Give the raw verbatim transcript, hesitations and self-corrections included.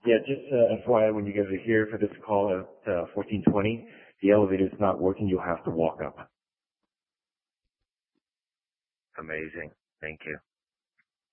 Yeah, just uh, F Y I, when you guys are here for this call at uh, fourteen twenty, the elevator's not working. You'll have to walk up. Amazing. Thank you.